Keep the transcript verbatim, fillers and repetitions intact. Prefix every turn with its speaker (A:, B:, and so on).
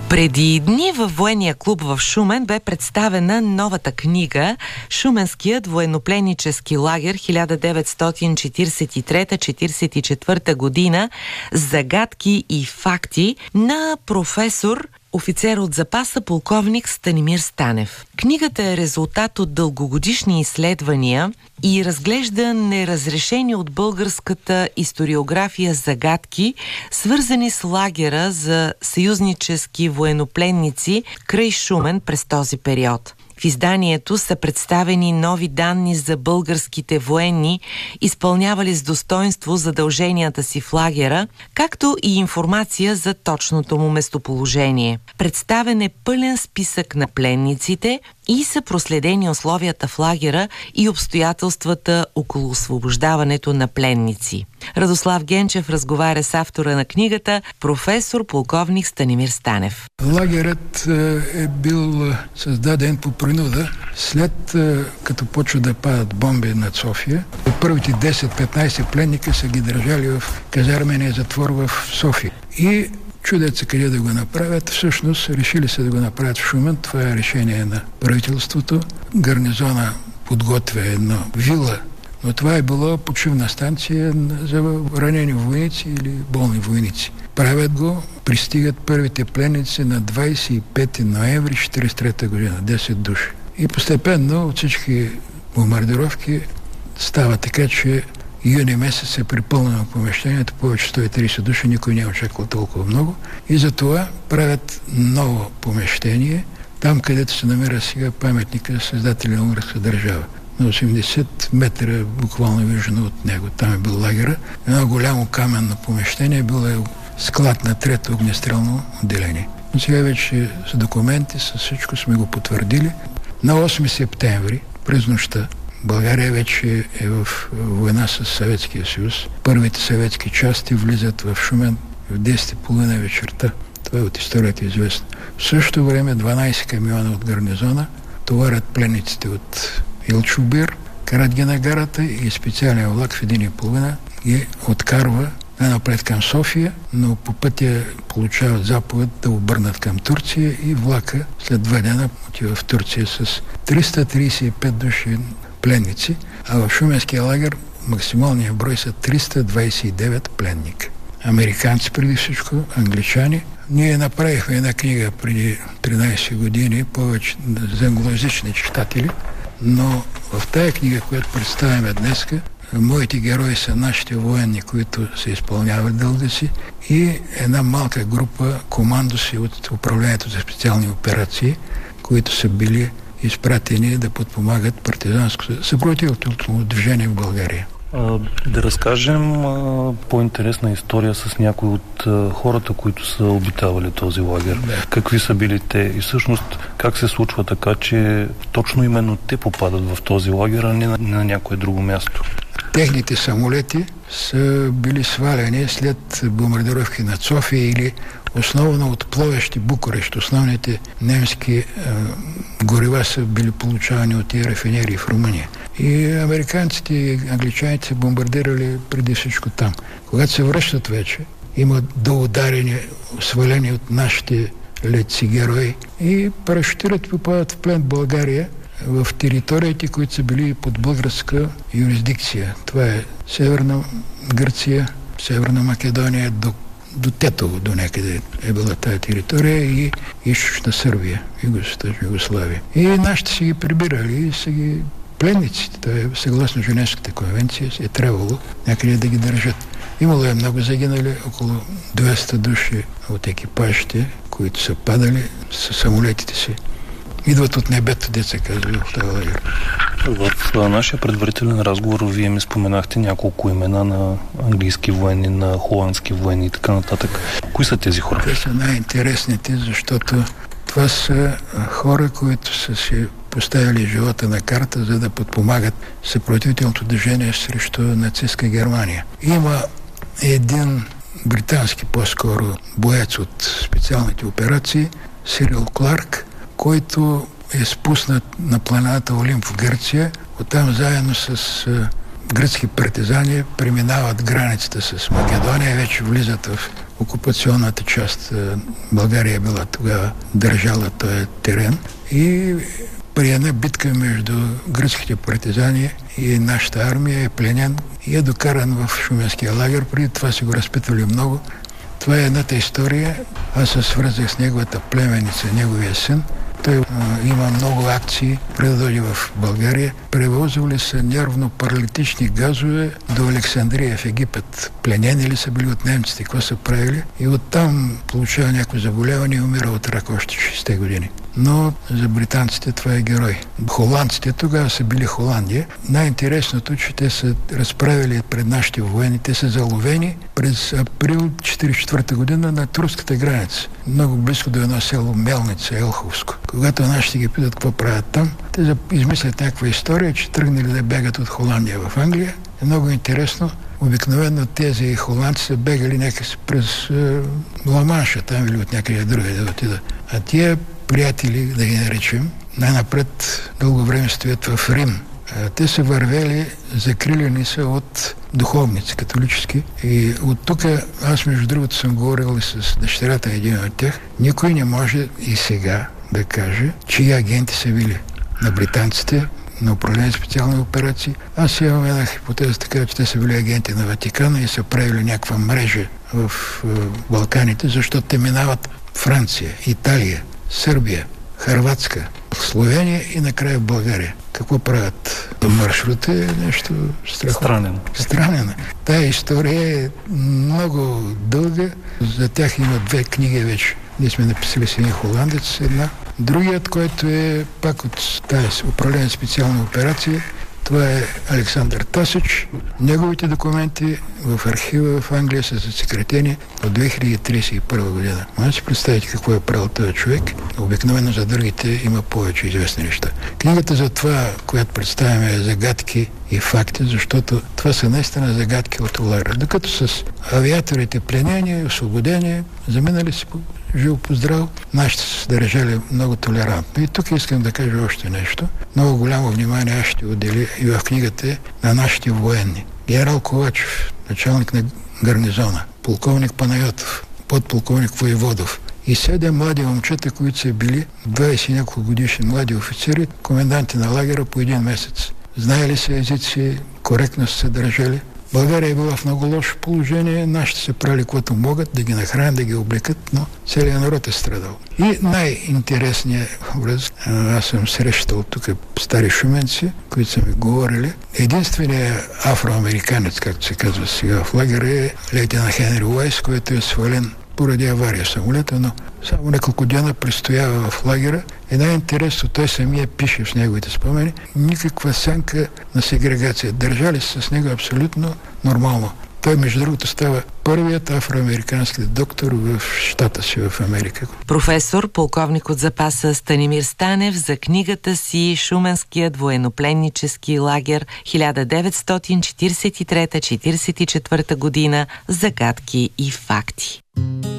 A: Преди дни във военния клуб в Шумен бе представена новата книга «Шуменският военнопленнически лагер хиляда деветстотин четиридесет и трета - четиридесет и четвърта година. Загадки и факти» на професор, офицер от запаса, полковник Станимир Станев. Книгата е резултат от дългогодишни изследвания и разглежда неразрешени от българската историография загадки, свързани с лагера за съюзнически военнопленници край Шумен през този период. В изданието са представени нови данни за българските военни, изпълнявали с достоинство задълженията си в лагера, както и информация за точното му местоположение. Представен е пълен списък на пленниците и са проследени условията в лагера и обстоятелствата около освобождаването на пленници. Радослав Генчев разговаря с автора на книгата, професор полковник Станимир Станев.
B: Лагерът е бил създаден по принуда след като почва да падат бомби над София. Първите десет-петнайсет пленника са ги държали в казармения затвор в София. И чудят се къде да го направят. Всъщност решили се да го направят в Шумен. Това е решение на правителството. Гарнизона подготвя една вила, но това е било почивна станция за ранени войници или болни войници. Правят го, пристигат първите пленници на двайсет и пети ноември четирийсет и трета година, десет души. И постепенно от всички бомбардировки става така, че юни месец е припълнено помещението, повече сто и трийсет души, никой не е очаквал толкова много. И затова правят ново помещение, там където се намира сега паметника на създателя на българска държава. На осемдесет метра буквално виждано от него. Там е бил лагера. Едно голямо каменно помещение, било е склад на трето огнестрелно отделение. Но сега вече с документи, с всичко сме го потвърдили. На осми септември, през нощта, България вече е в война с Съветския съюз. Първите съветски части влизат в Шумен в десет и половина вечерта. Това е от историята известно. В същото време дванайсет камиона от гарнизона товарят пленниците от Илчобир, карат ги на гарата и специален влак в един и половина ги откарва най-напред към София, но по пътя получават заповед да обърнат към Турция и влака след два дена отива в Турция с триста трийсет и пет души пленници, а в Шуменския лагер максималният брой са триста двайсет и девет пленника. Американци преди всичко, англичани. Ние направихме една книга преди тринайсет години, повече за англоязични читатели, но в тая книга, която представяме днеска, моите герои са нашите военни, които се изпълняват дълга си, и една малка група командоси от управлението за специални операции, които са били изпратени да подпомагат партизанското съпротивително движение в България.
C: А, да разкажем а, по-интересна история с някои от а, хората, които са обитавали този лагер. Да. Какви са били те и всъщност как се случва така, че точно именно те попадат в този лагер, а не на, на някое друго място?
B: Техните самолети са били сваляни след бомбардировки над София или основно от пловещи Букурещ. Основните немски е, горива са били получавани от тия рафинерии в Румъния. И американците и англичаните са бомбардирали преди всичко там. Когато се връщат вече, има доударени, свалени от нашите летци герои и парашютират и попадат в плен в България, в териториите, които са били под българска юрисдикция. Това е Северна Гърция, Северна Македония, до, до Тетово, до някъде е била тая територия, и източна Сърбия, Югославия, Югославия. И нашите са ги прибирали и са ги пленниците. Това е, съгласно Женевската конвенция, е трябвало някъде да ги държат. Имало е много загинали, около двеста души от екипажите, които са падали с самолетите си. Идват от небето, деца казали в този лагер.
C: В нашия предварителен разговор вие ми споменахте няколко имена на английски военни, на холандски военни и така нататък. Кои са тези хора?
B: Те са най-интересните, защото това са хора, които са си поставили живота на карта, за да подпомагат съпротивителното движение срещу нацистска Германия. Има един британски, по-скоро боец от специалните операции, Сирил Кларк, който е спуснат на планината Олимп в Гърция. Оттам заедно с гръцки партизани преминават границата с Македония и вече влизат в окупационната част. България била тогава държала този терен и при една битка между гръцките партизани и нашата армия е пленен и е докаран в Шуменския лагер. Преди това си го разпитвали много. Това е едната история. Аз се свързах с неговата племеница, неговия син. Той а, има много акции, преди да дойде в България. Превозвали са нервно-паралитични газове до Александрия в Египет. Пленени ли са били от немците, какво са правили? И оттам получава някакво заболяване и умира от рак още шестте години. Но за британците това е герой. Холандците тогава са били Холандия. Най-интересното, че те са разправили пред нашите военни. Те са заловени през април четиридесет и четвърта година на турската граница. Много близко до едно село Мелница, Елховско. Когато нашите ги питат какво правят там, те измислят някаква история, че тръгнали да бегат от Холандия в Англия. Е много интересно. Обикновено тези холандци са бегали някакси през е, Ла-Манша, там или от някъде друга да отидат. А тия приятели, да ги наречем, най-напред дълго време стоят в Рим. Те са вървели, закрилени са от духовници, католически. И от тук, аз между другото съм говорил и с дъщерята един от тях, никой не може и сега да каже, чии агенти са били на британците, на управление специални операции. Аз имам една хипотеза така, че те са били агенти на Ватикана и са правили някаква мрежа в Балканите, защото те минават Франция, Италия, Сърбия, Хърватска, Словения и накрая България. Какво правят? Маршрут е нещо страхотно.
C: Странен.
B: Странен. Тая история е много дълга. За тях има две книги вече. Ние сме написали с един холандец, една. Другият, който е пак от тази управление специална операция, това е Александър Тасич. Неговите документи в архива в Англия са засекретени от две хиляди тридесет и първа година. Може да си представите какво е правил този човек. Обикновено за другите има повече известни неща. Книгата за това, която представяме, е загадки и факти, защото това са наистина загадки от лагера. Докато с авиаторите пленени, освободени, заминали си по живо поздраво, нашите са държали много толерантно. И тук искам да кажа още нещо. Много голямо внимание аз ще отделя и в книгата на нашите военни. Генерал Ковачев, началник на гарнизона, полковник Панайотов, подполковник Воеводов и седем млади момчета, които са били двайсет и няколко годишни млади офицери, коменданти на лагера по един месец. Знаели се езици, коректно са се държали. България е била в много лошо положение, нашите се правили каквото могат, да ги нахранят, да ги облекат, но целият народ е страдал. И най-интересният образ, аз съм срещал тук стари шуменци, които са ми говорили. Единственият афроамериканец, както се казва сега в лагера, е лейтенант Хенри Уайс, който е свален поради авария самолета, но само няколко дена престоява в лагера. И най-интересно, той самия пише в неговите спомени, никаква сянка на сегрегация. Държали се с него абсолютно нормално. Той, между другото, става първият афроамерикански доктор в щата си в Америка.
A: Професор, полковник от запаса Станимир Станев за книгата си "Шуменският военнопленнически лагер хиляда деветстотин четиридесет и трета - четиридесет и четвърта година. Загадки и факти".